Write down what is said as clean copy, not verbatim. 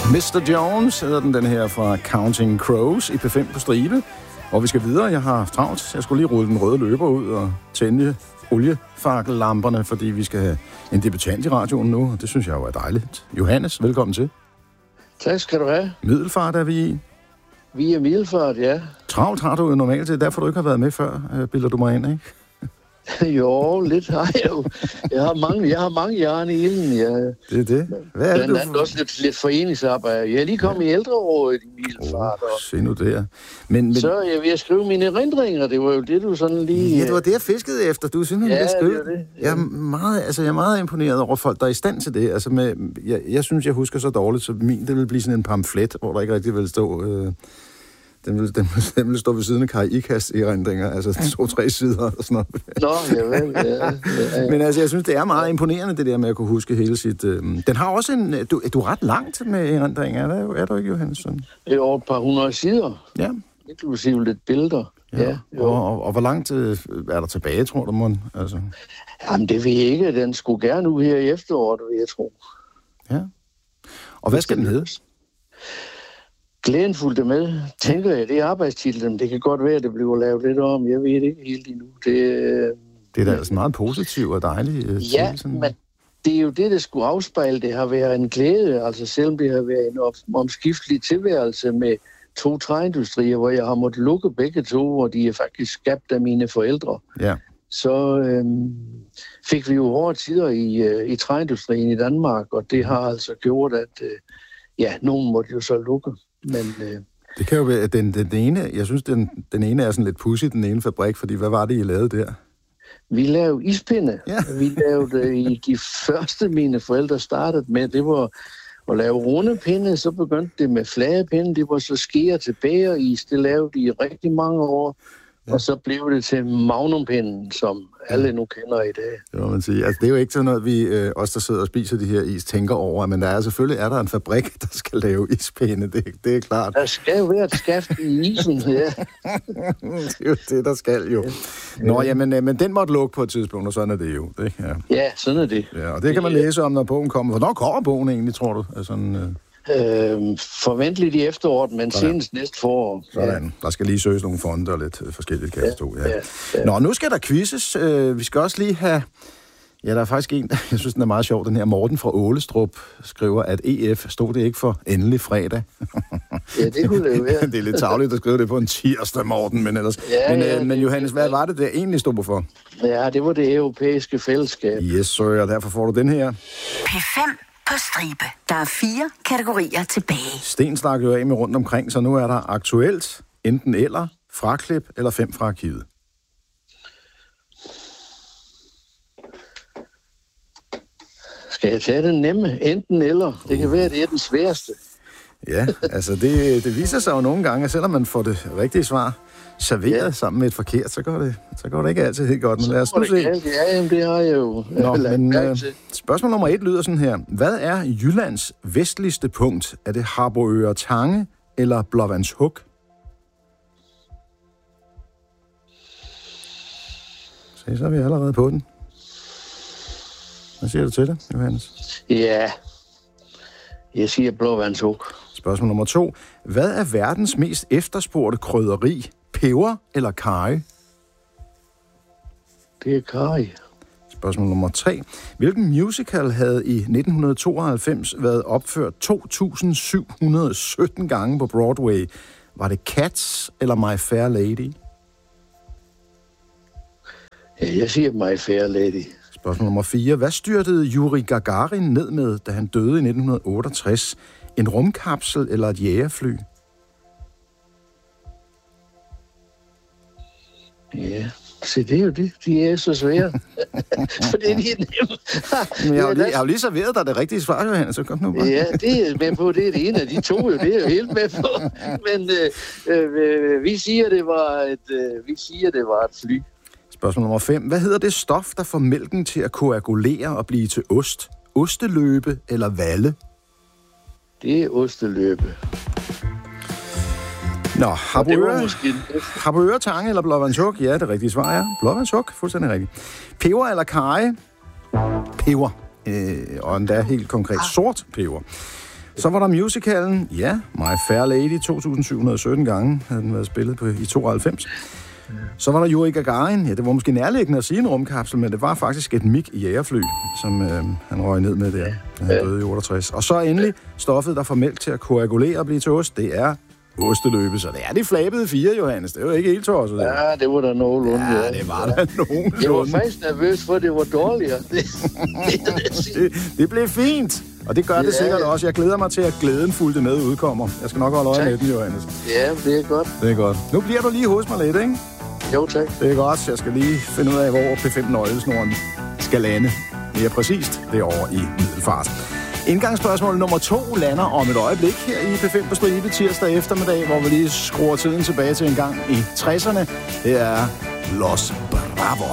Mr. Jones hedder den her fra Counting Crows i P5 på stribe. Og vi skal videre. Jeg har travlt. Jeg skulle lige rulle den røde løber ud og tænde oliefakkellamperne, fordi vi skal have en debutant i radioen nu. Det synes jeg jo er dejligt. Johannes, velkommen til. Tak skal du have. Middelfart er vi i. Vi er Middelfart, ja. Travlt har du jo normalt til, derfor du ikke har været med før, bilder du mig ind, ikke? Jo, lidt har jeg jo. Jeg har mange jern i ilden. Det er det. Hvad er det, blandt andet også lidt foreningsarbejde. Jeg er lige kommet i ældrerådet i Middelfart. Se nu der. Men... Så er jeg ved at skrive mine erindringer. Det var jo det, du sådan lige... Ja, det var det, jeg fiskede efter. Du er simpelthen ved at skrive. Det. Jeg er meget imponeret over folk, der er i stand til det. Altså jeg synes, jeg husker så dårligt, så det vil blive sådan en pamflet, hvor der ikke rigtig vil stå... Den vil stå ved siden af Kari Ikast i erindringer, altså 2-3 sider og sådan noget. Nå, ja. Men altså, jeg synes, det er meget imponerende, det der med at kunne huske hele sit... Den har også en... Du er ret langt med erindringer, er du ikke, Johansson? Det er over et par 100 sider. Ja. Inklusive lidt billeder. Ja. Og hvor langt er der tilbage, tror du, Mon? Altså. Jamen, det ved jeg ikke. Den skulle gerne ud her i efteråret, vil jeg tro. Ja. Og hvad skal den hedde? Glæden fulgte med, tænker jeg. Det er arbejdstitlen. Det kan godt være, at det bliver lavet lidt om. Jeg ved det ikke helt endnu. Det er da altså meget positivt og dejligt. Ja, men det er jo det, der skulle afspejle. Det har været en glæde, altså selvom det har været en omskiftelig tilværelse med 2 træindustrier, hvor jeg har måttet lukke begge 2, og de er faktisk skabt af mine forældre. Ja. Så fik vi jo hårde tider i træindustrien i Danmark, og det har altså gjort, at nogen måtte jo så lukke. Men, det kan jo være, at den ene, jeg synes, den ene er sådan lidt pudsig, den ene fabrik, fordi hvad var det, I lavede der? Vi lavede ispinde. Ja. Vi lavede i de første, mine forældre startede med, det var at lave runde pinde, så begyndte det med flade pinde, det var så skære til bageris, det lavede de i rigtig mange år. Ja. Og så blev det til magnumpinden, som alle nu kender i dag. Det må man sige. Altså, det er jo ikke sådan noget, vi os, der sidder og spiser de her is, tænker over. Men selvfølgelig er der en fabrik, der skal lave ispinde. Det er klart. Der skal jo være et skaft i isen, ja. Det er jo det, der skal jo. Nå, ja, men den måtte lukke på et tidspunkt, og sådan er det jo. Ikke? Ja, sådan er det. Ja, og det kan man læse om, når bogen kommer. Hvornår kommer bogen egentlig, tror du? Forventeligt i efteråret, men senest næste forår. Sådan. Ja. Der skal lige søges nogle fonde og lidt forskelligt, kan jeg stå. Ja. Nå, nu skal der quizzes. Vi skal også lige have... Ja, der er faktisk en, jeg synes, den er meget sjov. Den her Morten fra Ålestrup skriver, at EF stod det ikke for endelig fredag. Ja, det kunne det jo være. Det er lidt tarveligt at skrive det på en tirsdag, Morten, men ellers... Men Johannes, hvad var det, der egentlig stod for? Ja, det var det europæiske fællesskab. Yes, sir, og derfor får du den her. P5 på stribe. Der er 4 kategorier tilbage. Sten stak jo af med rundt omkring, så nu er der aktuelt, enten eller, fraklip eller 5 fra arkivet. Skal jeg tage den nemme? Enten eller. Det kan være, det er den sværeste. Ja, altså det viser sig jo nogle gange, at selvom man får det rigtige svar serveret sammen med et forkert, så går det ikke altid helt godt. Men lad os nu se. Ja, det har jeg jo. Spørgsmål nummer 1 lyder sådan her. Hvad er Jyllands vestligste punkt? Er det Harboøre Tange eller Blåvandshuk? Så er vi allerede på den. Hvad siger du til det, Johannes? Ja, jeg siger Blåvandshuk. Spørgsmål nummer 2. Hvad er verdens mest efterspurgte krydderi? Peber eller karry? Det er karry. Spørgsmål nummer 3. Hvilken musical havde i 1992 været opført 2.717 gange på Broadway? Var det Cats eller My Fair Lady? Ja, jeg siger My Fair Lady. Spørgsmål nummer 4. Hvad styrtede Yuri Gagarin ned med, da han døde i 1968? En rumkapsel eller et jægerfly? Ja, se, det er jo det. De er så svære. For det er de nemme. Jeg har jo lige serveret dig det rigtige svar, Johannes, så kom nu bare. Ja, det er med på. Det er det ene af de 2, jo. Det er jo helt med på. Men vi siger, det var et fly. Spørgsmål nummer 5. Hvad hedder det stof, der får mælken til at koagulere og blive til ost? Osteløbe eller valle? Det er osteløbe. Nå, Harboøre Tange eller Blåvandshuk? Ja, det rigtige svar er Blåvandshuk. Fuldstændig rigtigt. Peber eller karry? Peber. Og endda helt konkret sort peber. Så var der musicalen, ja, My Fair Lady, 2717 gange havde den været spillet på i 92. Så var der Yuri Gagarin. Ja, det var måske nærliggende at sige en rumkapsel, men det var faktisk et MiG-jægerfly, som han røg ned med der. Han døde i 68. Og så endelig stoffet, der får mælk til at koagulere og blive til ost, det er osteløbe. Så det er de flabede 4, Johannes. Det er jo ikke helt tosset. Ja, det var der nogenlunde. Ja, det var der nogenlunde. Jeg var faktisk nervøs for, at det var dårligere. Det blev fint. Og det gør det sikkert også. Jeg glæder mig til, at glæden fulgte med udkommer. Jeg skal nok holde øje med den, Johannes. Ja, det er godt. Det er godt. Nu bliver du lige hos mig lidt, ikke? Jo, tak. Det er godt. Jeg skal lige finde ud af, hvor P5-nøglesnoren skal lande. Mere præcist, det er over i Middelfart. Indgangsspørgsmål nummer 2 lander om et øjeblik her i P5 på stribe tirsdag eftermiddag, hvor vi lige skruer tiden tilbage til en gang i 60'erne. Det er Los Bravos.